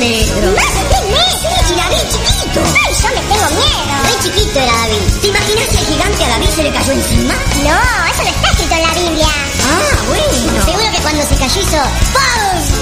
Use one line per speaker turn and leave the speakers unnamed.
metros.
¡Más de 3 metros!
Sí, David, chiquito.
¡Ay, yo me tengo miedo!
Re chiquito era David. ¿Te imaginas que el gigante a David se le cayó encima?
No, eso no está escrito en la Biblia.
Ah, bueno.
Seguro que cuando se cayó hizo ¡pum!